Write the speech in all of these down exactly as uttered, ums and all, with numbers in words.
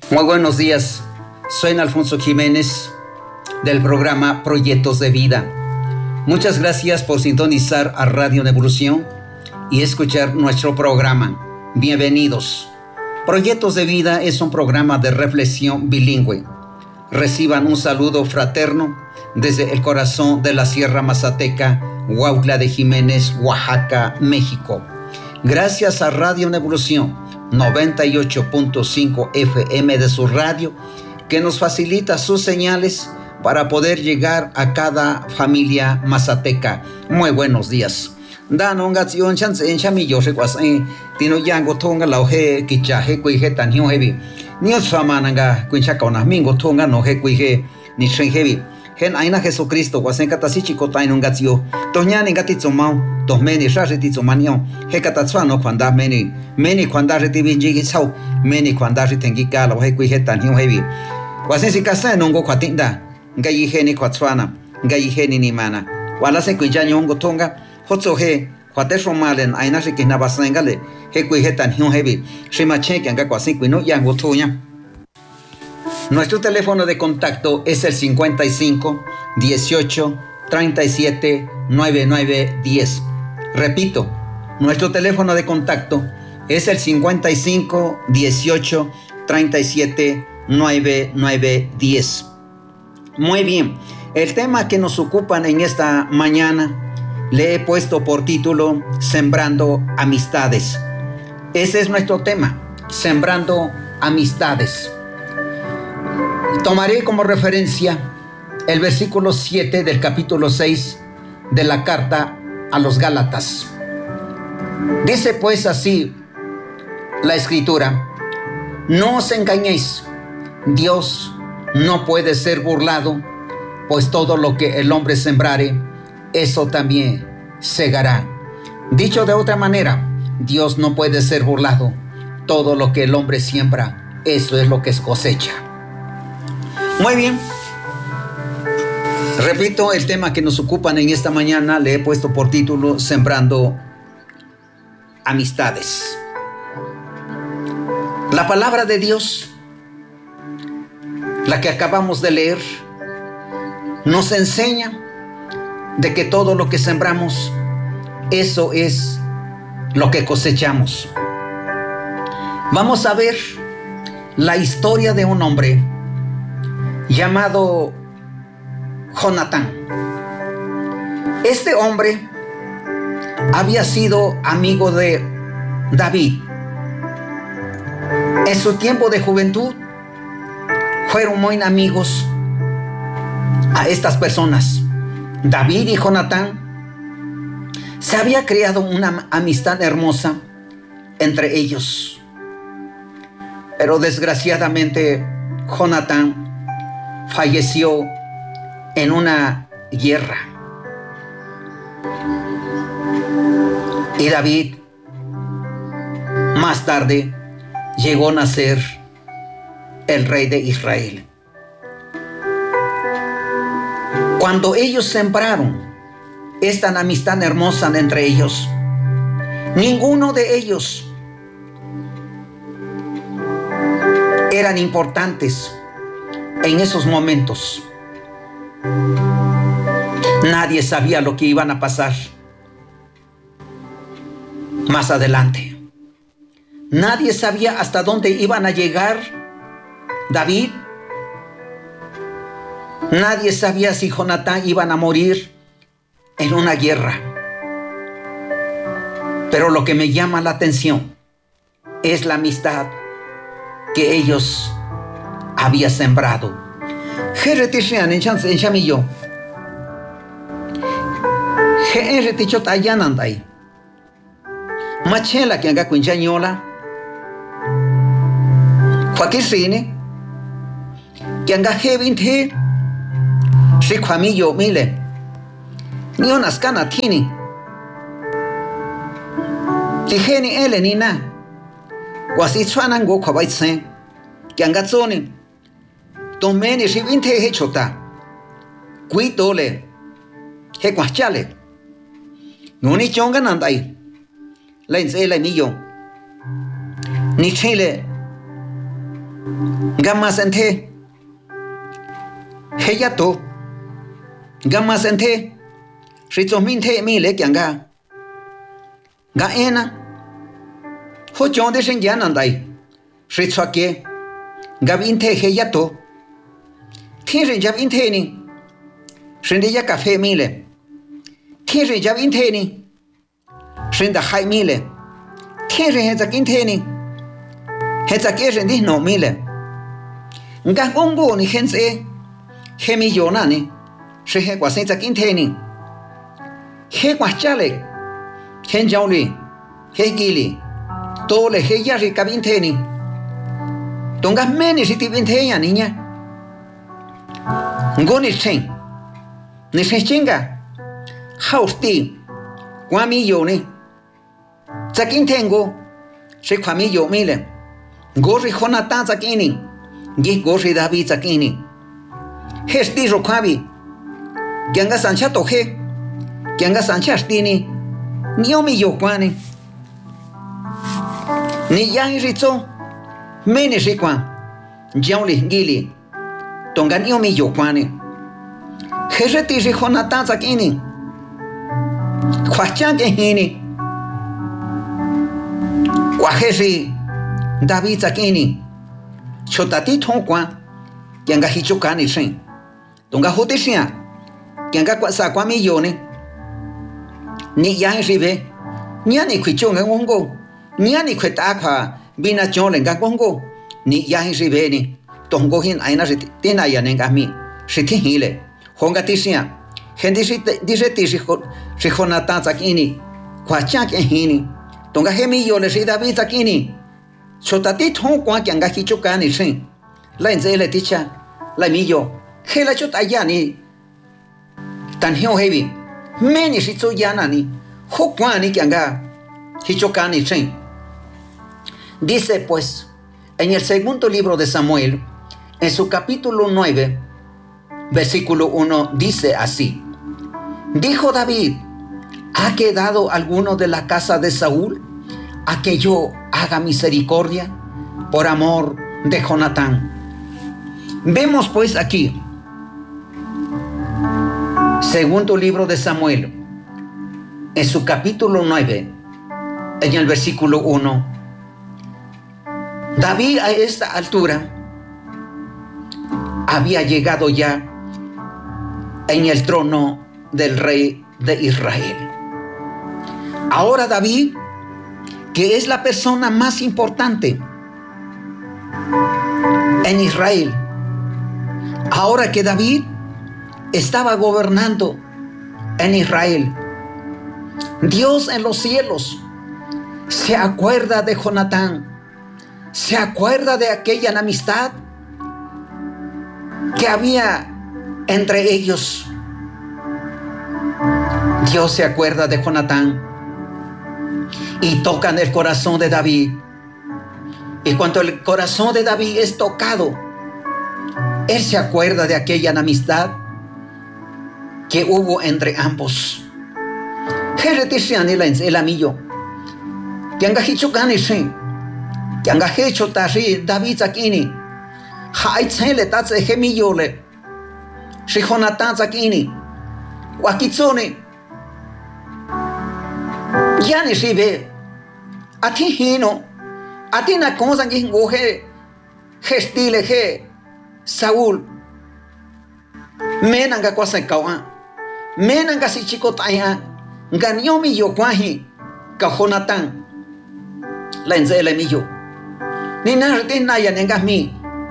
Muy buenos días, soy Alfonso Jiménez del programa Proyectos de Vida. Muchas gracias por sintonizar a Radio Evolución y escuchar nuestro programa. Bienvenidos. Proyectos de Vida es un programa de reflexión bilingüe. Reciban un saludo fraterno desde el corazón de la Sierra Mazateca, Huautla de Jiménez, Oaxaca, México. Gracias a Radio Evolución noventa y ocho punto cinco F M de su radio, que nos facilita sus señales para poder llegar a cada familia mazateca. Muy buenos días. Dano ngazion chance en chamillo se kwasai tino yango tonga lauhe kichaje kuije tan hiu hebi. Nios famananga kuincha kauna mingo tonga no he kuije ni shen hebi. Hen aina Jesucristo wasen katasi chico taino ngazio. Toñani ngati tsomau, to meni shaje ti tsomanio. He katatswano kwanda meni, meni kwanda reti binji sau, meni kwanda ritengi kala he kuije tan hiu hebi. Wasen si kasa nongo kwatinda, ngai he ni kwatswana, ngai he ni mana. Wala se kuija nyongo tonga, hotso he kwate romalen aina se kina basengale, he kuije tan hiu hebi. Shima cheke anga kwasin kuino yango toña. Nuestro teléfono de contacto es el cincuenta y cinco, dieciocho, treinta y siete, noventa y nueve, diez. Repito, nuestro teléfono de contacto es el cincuenta y cinco, dieciocho, treinta y siete, noventa y nueve, diez. Muy bien, el tema que nos ocupan en esta mañana le he puesto por título Sembrando Amistades. Ese es nuestro tema, Sembrando Amistades. Tomaré como referencia el versículo siete del capítulo seis de la carta a los Gálatas. Dice pues así la escritura: no os engañéis, Dios no puede ser burlado, pues todo lo que el hombre sembrare, eso también segará. Dicho de otra manera, Dios no puede ser burlado, todo lo que el hombre siembra, eso es lo que cosecha. Muy bien. Repito, el tema que nos ocupan en esta mañana le he puesto por título Sembrando Amistades. La palabra de Dios, la que acabamos de leer, nos enseña de que todo lo que sembramos, eso es lo que cosechamos. Vamos a ver la historia de un hombre llamado Jonatán. Este hombre había sido amigo de David. En su tiempo de juventud fueron muy amigos a estas personas. David y Jonatán se había creado una amistad hermosa entre ellos. Pero desgraciadamente Jonatán falleció en una guerra. Y David, más tarde, llegó a nacer el rey de Israel. Cuando ellos sembraron esta amistad hermosa entre ellos, ninguno de ellos eran importantes en esos momentos. Nadie sabía lo que iban a pasar más adelante. Nadie sabía hasta dónde iban a llegar David. Nadie sabía si Jonatán iban a morir en una guerra. Pero lo que me llama la atención es la amistad que ellos había sembrado. Jeretishian en chance en chamillo. Jereticho tayanandai. Machela que haga cuinchañola. Joaquisine. Que haga jevinte. Si cuamillo mile. Ni unas canas tini. Tijeni elenina. Guasi suanango kwabaitse. Que haga zone. Tomeni si vinte hechota. Cuitole. He cuachale. No ni chonga nandai. La inse la millo. Ni chile. Gamas ente. Heyato. Gamas ente. Ritzo minte mile kyanga. Ga ena. Ho chonde shen yanandai. Ritzo ake. Gabinte heyato. Tire jabinte ni. Shende ya café mile. Tire jabinte ni. Shenda hai mile. Tire hezakinte ni. Hezake rendi no mile. Nga gongo ni hense. Hemi yona ni. Shehe kwa senza kinte ni. He kwa chale. Hen jauli. He gili. Tole he yari kabinte ni. Tonga meni siti binte ya niña. Ngoni chen. Ni se chinga. Hausti. Kwami yoni. Zakin tengo. Se kwami yo mile. Gori Jonathan zakini. Gi gori David zakini. Hesti rokwabi. Gyanga sancha tohe. Gyanga sancha stini. Niomi yo kwani. Ni yang ritzo. Mene shikwa. Jauli gili. Tonga niomi yo kwani. Heseti ri Jonathan zakini. Kwachan ke hini. Kwahesi David zakini. Chotati tonkwa. Gyanga hichokani shen. Tonga hoteshia. Gyanga kwa sa kwa miyoni. Ni yang ribe. Nyani kwichonga ngongo. Nyani kwetakwa. Bina chonle nga ngongo. Ni yang ribe ni. Tongo hin aina riti. Tina ya nenga mi. Riti hile. Honga tishia. Gente dice tisi. Jonathan zakini. Kwa chanke hini. Tonga hemi yole si David zakini. Chotati tonkwa gyanga hichokani shen. La enzele ticha. La millo. Hela chota yani. Tan heo heavy. Meni shitsu yanani. Hokwani kyanga. Hichokani chen. Dice pues. En el segundo libro de Samuel. En su capítulo nueve. Versículo uno. Dice así. Dijo David. ¿Ha quedado alguno de la casa de Saúl? A que yo haga misericordia. Por amor de Jonatán. Vemos pues aquí. Segundo libro de Samuel, en su capítulo nueve, en el versículo uno. David a esta altura había llegado ya en el trono del rey de Israel. Ahora David, que es la persona más importante en Israel, ahora que David estaba gobernando en Israel, Dios en los cielos se acuerda de Jonatán, se acuerda de aquella enemistad que había entre ellos. Dios se acuerda de Jonatán y toca en el corazón de David. Y cuando el corazón de David es tocado, él se acuerda de aquella enemistad que hubo entre ambos. El amillo. Que han hecho ganes. Que han hecho tari David zakini. Hay chele tatse gemillole. Si Jonathan zakini. Wakitsone. Ya ni si ve. A ti hino. A ti na cosa que ngoje. Gestile ge. Saúl. Menanga kwasa kawa. Menanga si chico taya. Ganyomi yo kwahi. Ka Jonathan. La enzele millo. Ni na retina ya nenga mi.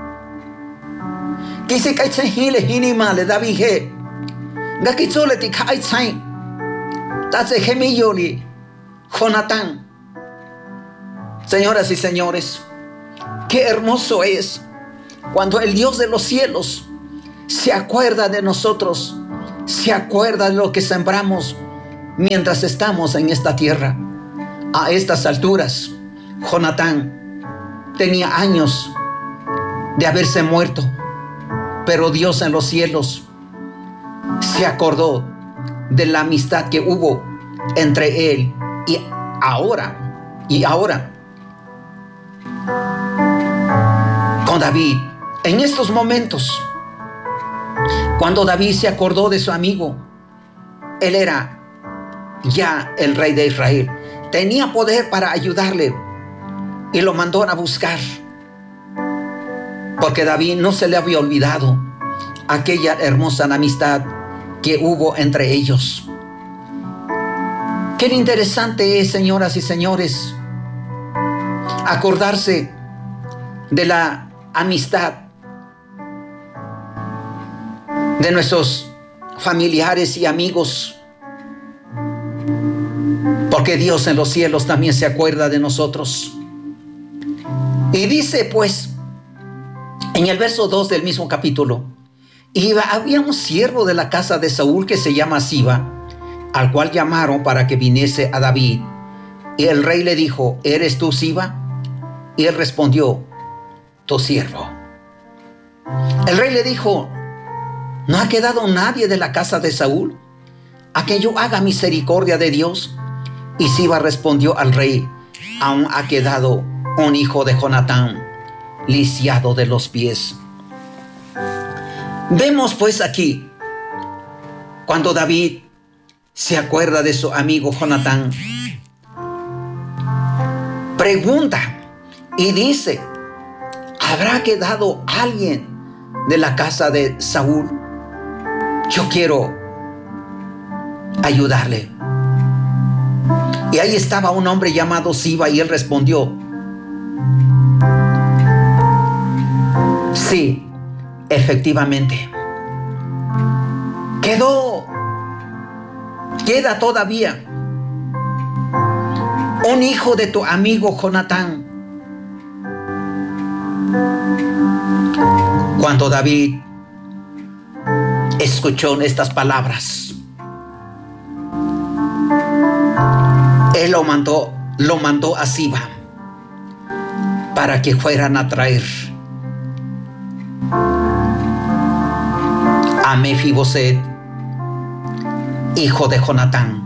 Kisi kai chen hile hini male David he. Ga kitsole ti kai chen. Tatse gemillo ni Jonathan. Señoras y señores, qué hermoso es cuando el Dios de los cielos se acuerda de nosotros, se acuerda de lo que sembramos mientras estamos en esta tierra. A estas alturas, Jonatán tenía años de haberse muerto, pero Dios en los cielos se acordó de la amistad que hubo entre él y ahora, y ahora, con David. En estos momentos, cuando David se acordó de su amigo, él era ya el rey de Israel. Tenía poder para ayudarle y lo mandó a buscar, porque David no se le había olvidado aquella hermosa amistad que hubo entre ellos. Qué interesante es, señoras y señores, acordarse de la amistad de nuestros familiares y amigos, porque Dios en los cielos también se acuerda de nosotros. Y dice pues en el verso dos del mismo capítulo: y había un siervo de la casa de Saúl que se llama Siba, al cual llamaron para que viniese a David. Y el rey le dijo: ¿eres tú Siba? Y él respondió: tu siervo. El rey le dijo: ¿no ha quedado nadie de la casa de Saúl a que yo haga misericordia de Dios? Y Siba respondió al rey: aún ha quedado un hijo de Jonatán, lisiado de los pies. Vemos pues aquí, cuando David se acuerda de su amigo Jonatán, pregunta y dice: ¿habrá quedado alguien de la casa de Saúl? Yo quiero ayudarle. Y ahí estaba un hombre llamado Siba, y él respondió: sí, efectivamente, quedó, queda todavía un hijo de tu amigo Jonatán. Cuando David escuchó estas palabras, él lo mandó, lo mandó a Siba para que fueran a traer a Mefiboset, hijo de Jonatán.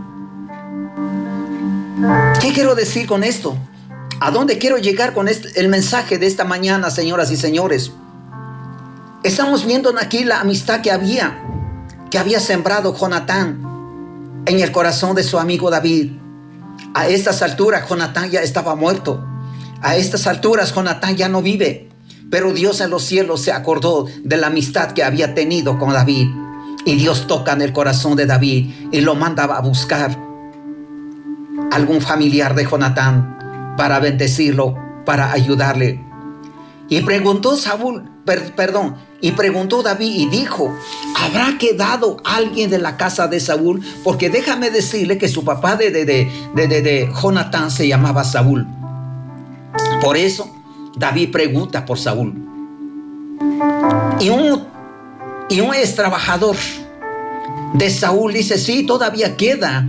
¿Qué quiero decir con esto? ¿A dónde quiero llegar con este, el mensaje de esta mañana, señoras y señores? Estamos viendo aquí la amistad que había, que había sembrado Jonatán en el corazón de su amigo David. A estas alturas, Jonatán ya estaba muerto. A estas alturas, Jonatán ya no vive. Pero Dios en los cielos se acordó de la amistad que había tenido con David. Y Dios toca en el corazón de David y lo manda a buscar algún familiar de Jonatán para bendecirlo, para ayudarle. Y preguntó Saúl, per, perdón, y preguntó David y dijo: ¿habrá quedado alguien de la casa de Saúl? Porque déjame decirle que su papá de, de, de, de, de, de Jonatán se llamaba Saúl. Por eso David pregunta por Saúl. Y un, y un ex trabajador de Saúl dice: sí, todavía queda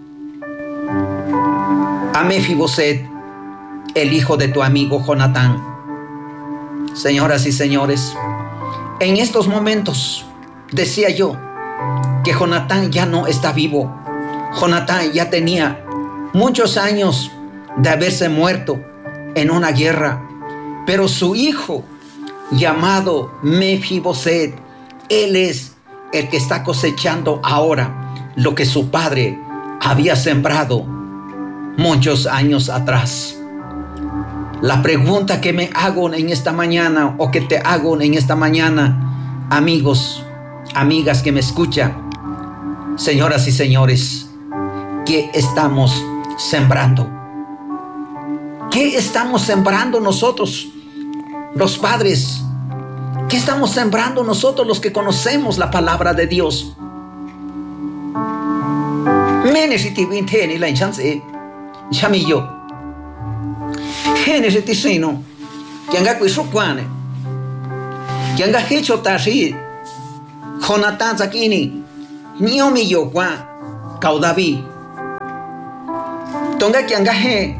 a Mefiboset, el hijo de tu amigo Jonatán. Señoras y señores, en estos momentos decía yo que Jonatán ya no está vivo. Jonatán ya tenía muchos años de haberse muerto en una guerra, pero su hijo llamado Mefiboset, él es el que está cosechando ahora lo que su padre había sembrado muchos años atrás. La pregunta que me hago en esta mañana, o que te hago en esta mañana, amigos, amigas que me escuchan, señoras y señores, ¿qué estamos sembrando? ¿Qué estamos sembrando nosotros, los padres? ¿Qué estamos sembrando nosotros, los que conocemos la palabra de Dios? Genesis tisino, que anga kuisukwane, que anga hecho tashi, Jonatán zakini, niomi yo kwa, kaudavi, tonga que anga he,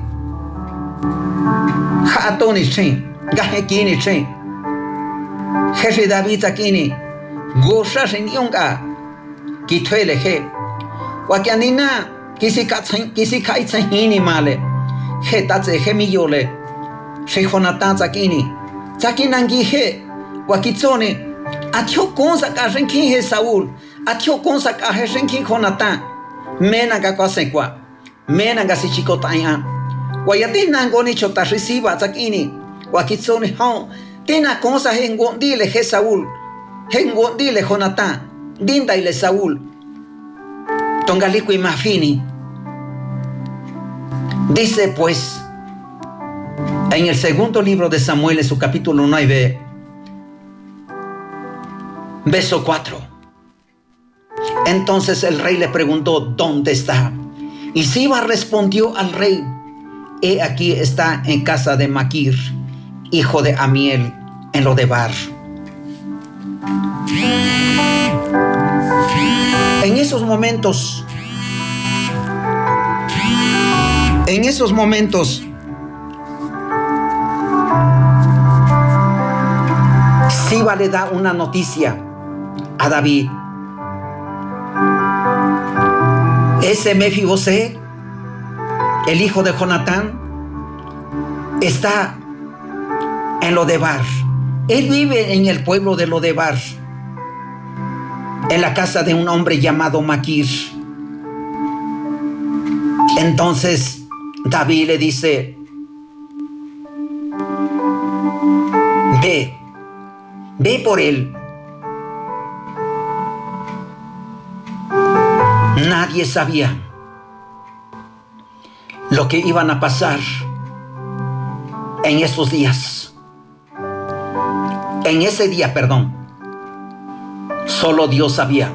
hatoni chen, gahe kini chen, Jeshi David zakini, gosha shin yonga, kitwele he, wakianina, kisi katsin, kisi kaitsin hini male. Getatse gemiyole, she Jonatán zakini, Chakinangije, Wakitsone, Atio Consa Karenki Saúl, Atio Consa Karenki Jonatán, Menaga Kwasekwa, Menaga Sichikotaya, Wayati Nangoni Chota reciba Takini, Wakitsone Hon, Tena Consa Hengondile He Saúl, Hengondile Jonatán, Dinda ile Saúl, Tongalico y Mafini. Dice pues en el segundo libro de Samuel, en su capítulo nueve, verso cuatro. Entonces el rey le preguntó, ¿dónde está? Y Siba respondió al rey, he aquí está en casa de Maquir, hijo de Amiel, en Lodebar. En esos momentos, en esos momentos, Siba le da una noticia a David. Ese Mefibosé, el hijo de Jonatán, está en Lodebar. Él vive en el pueblo de Lodebar, en la casa de un hombre llamado Maquir. Entonces David le dice, ve, ve por él. Nadie sabía lo que iban a pasar en esos días. En ese día, perdón. Solo Dios sabía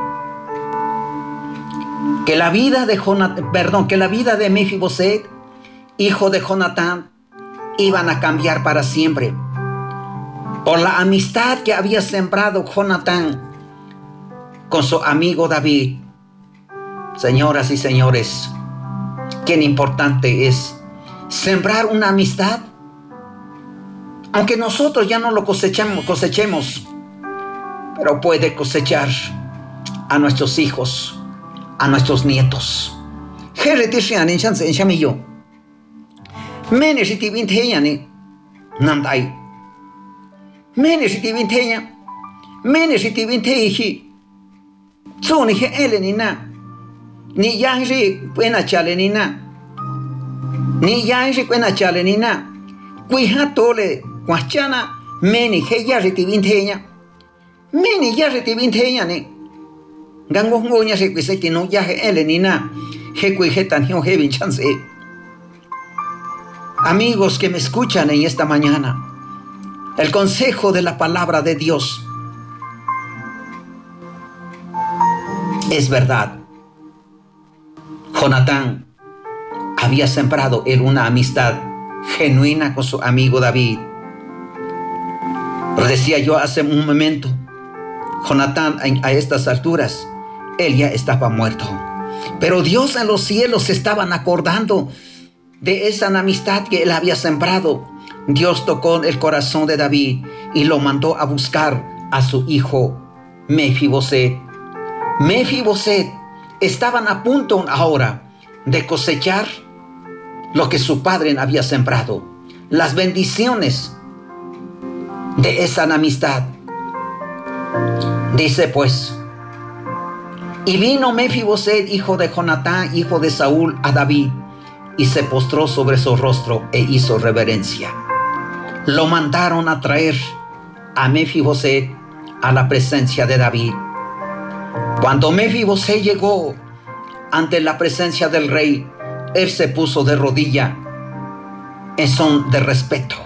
que la vida de Jonatán, perdón, que la vida de Mefiboset, hijo de Jonatán, iban a cambiar para siempre por la amistad que había sembrado Jonatán con su amigo David. Señoras y señores, qué importante es sembrar una amistad, aunque nosotros ya no lo cosechamos, cosechemos, pero puede cosechar a nuestros hijos, a nuestros nietos. Ni yanji buena chalenina, ni yanji buena chalenina, cuija tole, guachana, meni heya retibinteña, meni ya retibinteña ne, gango ngoña se cuise que no ya elenina, he cuijetan yo he chance. Amigos que me escuchan en esta mañana, el consejo de la palabra de Dios es verdad. Jonatán había sembrado él una amistad genuina con su amigo David. Lo decía yo hace un momento, Jonatán a estas alturas, él ya estaba muerto. Pero Dios en los cielos se estaban acordando de esa amistad que él había sembrado. Dios tocó el corazón de David y lo mandó a buscar a su hijo Mefiboset. Mefiboset estaban a punto ahora de cosechar lo que su padre había sembrado, las bendiciones de esa amistad. Dice pues, y vino Mefiboset, hijo de Jonatán, hijo de Saúl, a David, y se postró sobre su rostro e hizo reverencia. Lo mandaron a traer a Mefiboset a la presencia de David. Cuando Mefiboset llegó ante la presencia del rey, él se puso de rodilla en son de respeto.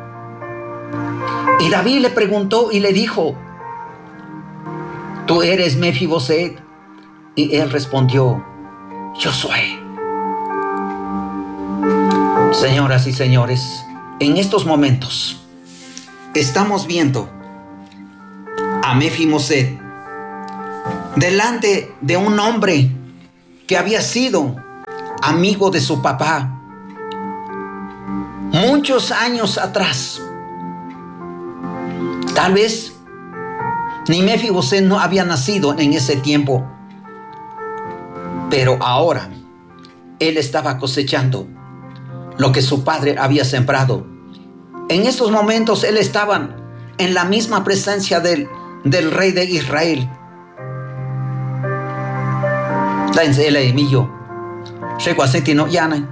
Y David le preguntó y le dijo, ¿tú eres Mefiboset? Y él respondió, yo soy. Señoras y señores, en estos momentos estamos viendo a Mefiboset delante de un hombre que había sido amigo de su papá muchos años atrás. Tal vez ni Mefiboset no había nacido en ese tiempo, pero ahora él estaba cosechando lo que su padre había sembrado En estos momentos él estaba en la misma presencia del, del rey de Israel. Él millo. Recuasentino yana.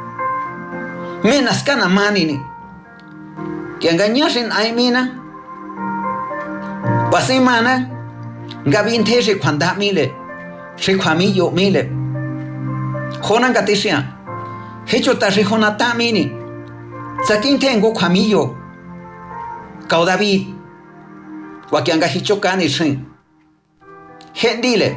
Menas cana manini. Que engañasen a mina. Pasimana. Gabin te recuanda mile. Recuamillo mile. Jonan gatisia. Hecho ta rejonata mini. Sakin tengo cuamillo. Cao David. Guakianga hichocani shin. Hendile.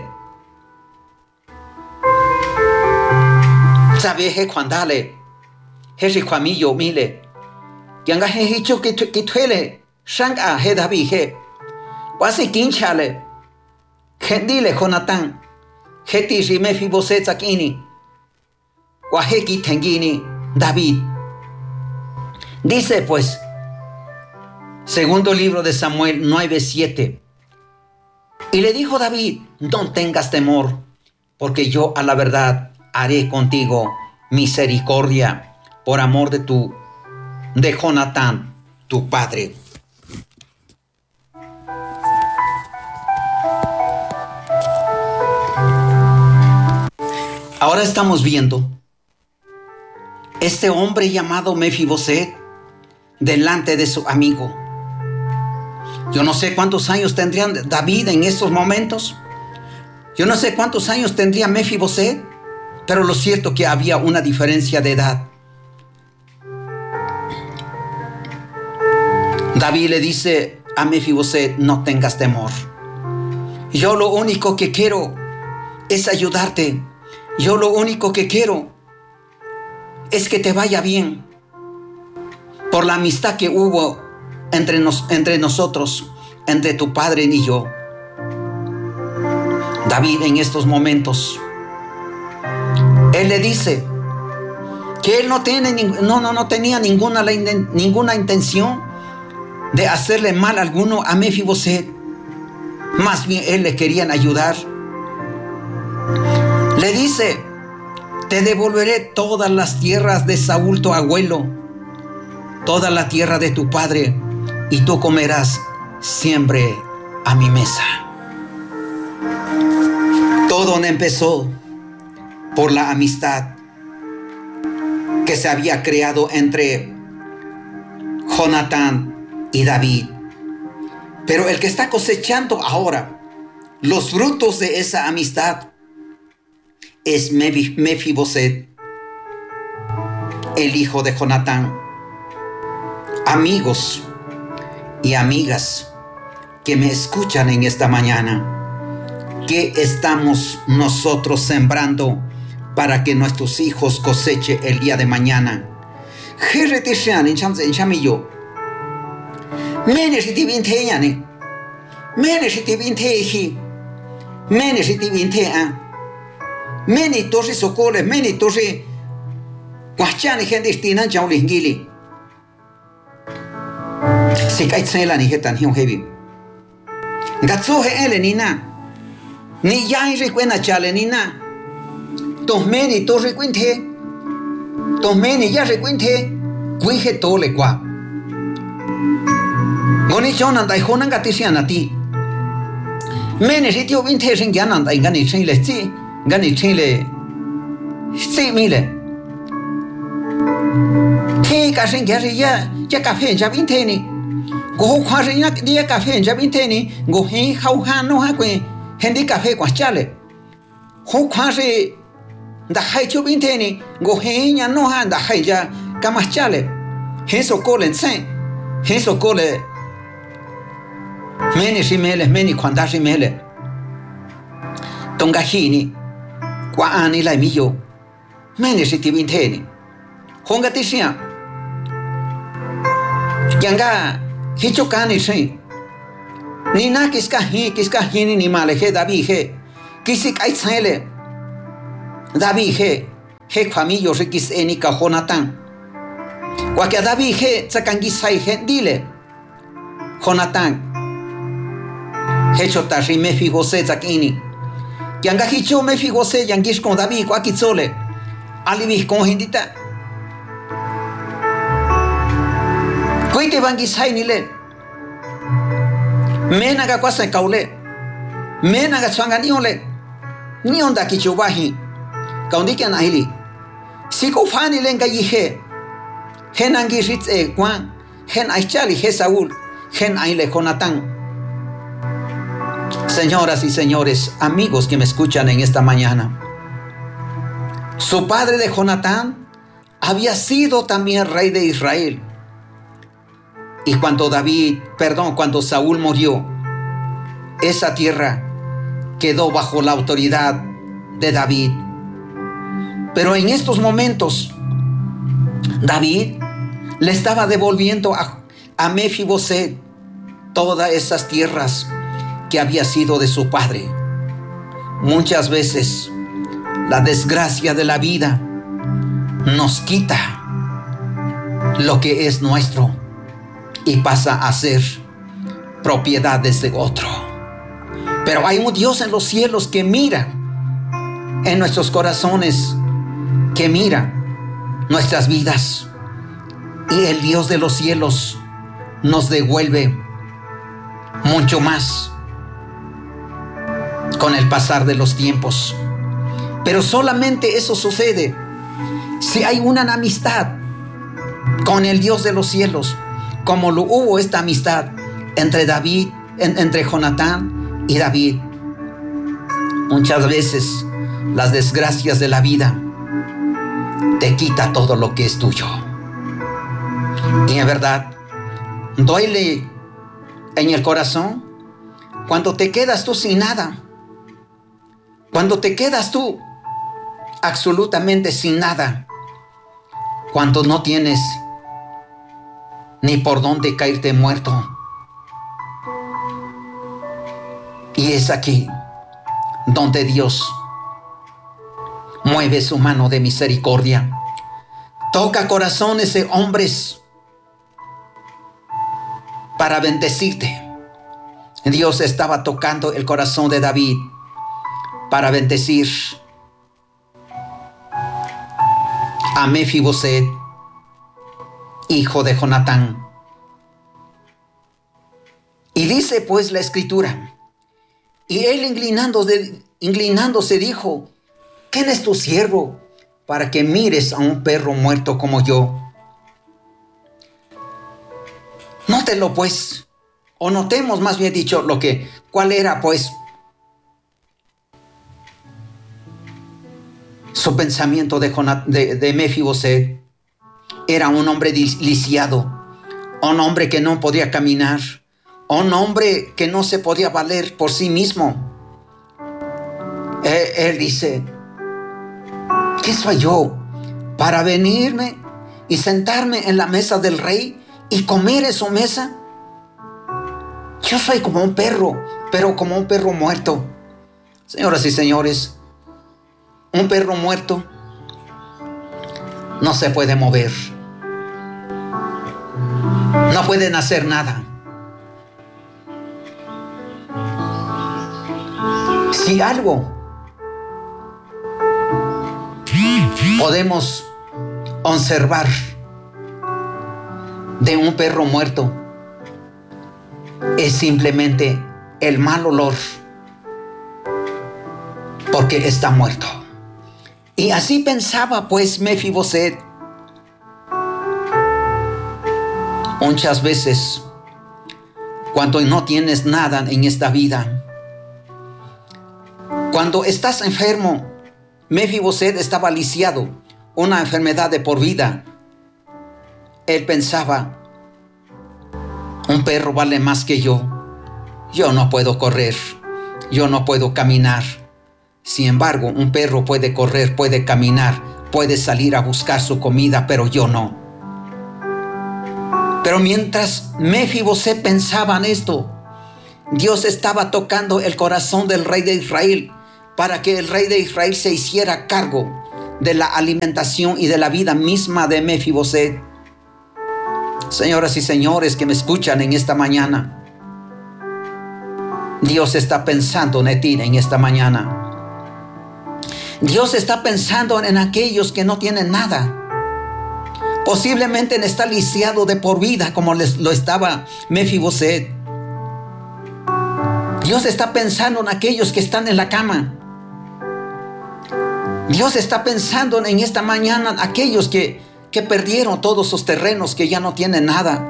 Sabe he cuandale. He recuamillo mile. Yanga he hicho que tuele. Shanga he David he. Wasi kinchale. Hendile Jonatán. Heti si Mefiboset sakini. Guajeki tengini David. Dice pues, segundo libro de Samuel nueve siete. Y le dijo David, no tengas temor, porque yo a la verdad haré contigo misericordia por amor de tu, de Jonatán, tu padre. Ahora estamos viendo este hombre llamado Mefiboset delante de su amigo. Yo no sé cuántos años tendría David en estos momentos. Yo no sé cuántos años tendría Mefiboset, pero lo cierto es que había una diferencia de edad. David le dice a Mefiboset, no tengas temor. Yo lo único que quiero es ayudarte. Yo lo único que quiero es que te vaya bien. Por la amistad que hubo entre, nos, entre nosotros, entre tu padre y yo. David en estos momentos, él le dice que él no, tiene, no, no, no tenía ninguna, ninguna intención de hacerle mal alguno a Mefiboset. Más bien él le querían ayudar. Le dice, te devolveré todas las tierras de Saúl tu abuelo, toda la tierra de tu padre, y tú comerás siempre a mi mesa. Todo empezó por la amistad que se había creado entre Jonatán y David. Pero el que está cosechando ahora los frutos de esa amistad es Mefiboset, el hijo de Jonatán. Amigos y amigas que me escuchan en esta mañana, ¿qué estamos nosotros sembrando para que nuestros hijos cosechen el día de mañana? Meni torre socole, meni torre guachani gente estina jaulingili. Si kai tsela ni hetan hiu heavy. Gatso he elenina. Ni yai recuena chalenina. Tos meni torre quinte. Tos meni ya requinte. Cuije tole qua. Goni chonan dai honan gatisiana ti. Meni sitio vinte ringanan dai gani chinle ti. Gani chinle si mile ti ka shin ya ya ya café ya vinteni go khwa rin ya dia café ya vinteni go he hau han no ha kwe hendi café kwa chale ho khwa se da hai chu vinteni go he nya no ha da hai ya kama chale he so kolen sen he so kole meni si mele meni kwanda si mele tonga hini qua ani lai mi yo meni si ti vinteni honga ti sia yanga hicho kani sin ni na kiska hi kiska hi ni male he David he kisi kai tsele David he he famillo se kis eni ka Jonatán kwa que David he tsakangi sai he dile Jonatán he chota si Mefiboset tsakini yanga hicho Mefiboset yangis con David kwa kitsole alivis con hindita Kuike bangisai nile. Menaga kwasa kaule. Menaga swanga niole. Nionda kichubahi. Kaundikan ahili. Siku fani lenga yihe. Hen angi ritz e kwan. Hen aichali he Saúl. Gen aile Jonatán. Señoras y señores, amigos que me escuchan en esta mañana, su padre de Jonatán había sido también rey de Israel. Y cuando David, perdón, cuando Saúl murió, esa tierra quedó bajo la autoridad de David. Pero en estos momentos, David le estaba devolviendo a, a Mefiboset todas esas tierras que había sido de su padre. Muchas veces la desgracia de la vida nos quita lo que es nuestro y pasa a ser propiedades de otro. Pero hay un Dios en los cielos que mira en nuestros corazones, que mira nuestras vidas, y el Dios de los cielos nos devuelve mucho más con el pasar de los tiempos. Pero solamente eso sucede si hay una amistad con el Dios de los cielos, como lo hubo esta amistad entre David, en, entre Jonatán y David. Muchas veces las desgracias de la vida te quita todo lo que es tuyo. Y en verdad, duele en el corazón cuando te quedas tú sin nada. Cuando te quedas tú absolutamente sin nada. Cuando no tienes ni por dónde caerte muerto. Y es aquí donde Dios mueve su mano de misericordia. Toca corazones de hombres para bendecirte. Dios estaba tocando el corazón de David para bendecir a Mefiboset, hijo de Jonatán. Y dice pues la escritura, y él inclinándose, inclinándose dijo, ¿quién es tu siervo para que mires a un perro muerto como yo? Nótelo pues, o notemos más bien dicho lo que, cuál era pues su pensamiento de, Jonat, de, de Mefiboset. Era un hombre lisiado, un hombre que no podía caminar, un hombre que no se podía valer por sí mismo. Él, él dice, ¿qué soy yo para venirme y sentarme en la mesa del rey y comer en su mesa? Yo soy como un perro, pero como un perro muerto. Señoras y señores, un perro muerto no se puede mover, no pueden hacer nada. Si algo podemos observar de un perro muerto, es simplemente el mal olor, porque está muerto. Y así pensaba pues Mefiboset. Muchas veces, cuando no tienes nada en esta vida, cuando estás enfermo, Mefiboset estaba lisiado, una enfermedad de por vida. Él pensaba, un perro vale más que yo. Yo no puedo correr, yo no puedo caminar. Sin embargo, un perro puede correr, puede caminar, puede salir a buscar su comida, pero yo no. Pero mientras Mefiboset pensaba en esto, Dios estaba tocando el corazón del rey de Israel para que el rey de Israel se hiciera cargo de la alimentación y de la vida misma de Mefiboset. Señoras y señores que me escuchan en esta mañana, Dios está pensando en ti en esta mañana. Dios está pensando en aquellos que no tienen nada, Posiblemente está lisiado de por vida como lo estaba Mefiboset. Dios está pensando en aquellos que están en la cama. Dios está pensando en esta mañana en aquellos que, que perdieron todos sus terrenos, que ya no tienen nada.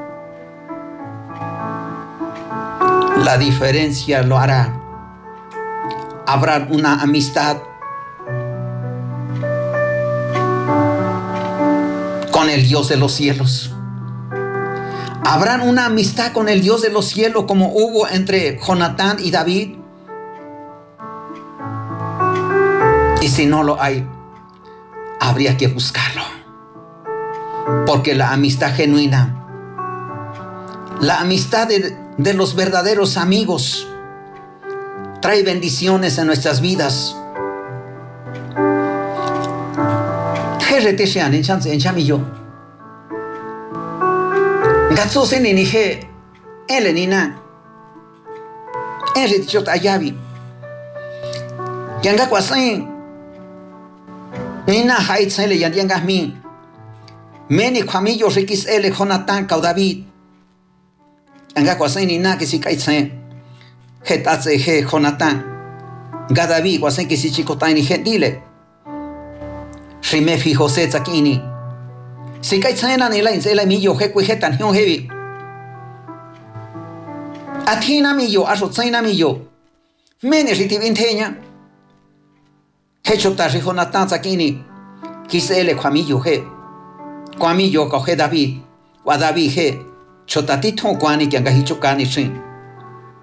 La diferencia lo hará. Habrá una amistad con el Dios de los cielos. Habrá una amistad con el Dios de los cielos como hubo entre Jonatán y David. Y si no lo hay, habría que buscarlo. Porque la amistad genuina, la amistad de, de los verdaderos amigos, trae bendiciones en nuestras vidas. Gatso se ni nije elenina enrit chot ayabi yanga kwasen nina hait sele yan yanga mi meni kwamillo rikis ele Jonatán ka David yanga kwasen nina que si kaitsen hetatse he Jonatán ga David kwasen que si chico tani gendile rime fi José tsakini si kaitsen na ni la insela millo he kujetan hion hevi athina millo aso tsaina millo meni riti vinteña hechota ri Jonatán tsakini kisele kwamillo he kwamillo ko he David wa David he chotatito kwani kyanga hichukani sin